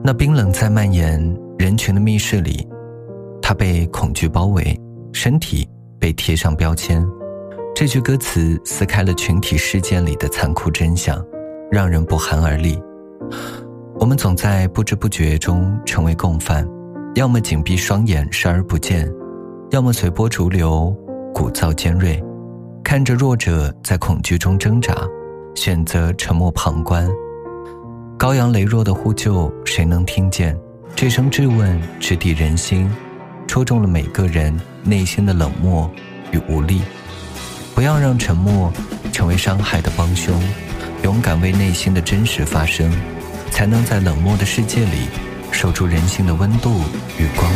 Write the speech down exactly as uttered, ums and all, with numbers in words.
那冰冷在蔓延人群的密室里，他被恐惧包围，身体被贴上标签。这句歌词撕开了群体事件里的残酷真相，让人不寒而栗。我们总在不知不觉中成为共犯，要么紧闭双眼视而不见，要么随波逐流鼓噪尖锐，看着弱者在恐惧中挣扎，选择沉默旁观。羔羊羸弱的呼救谁能听见？这声质问直抵人心，戳中了每个人内心的冷漠与无力。不要让沉默成为伤害的帮凶，勇敢为内心的真实发声，才能在冷漠的世界里守住人性的温度与光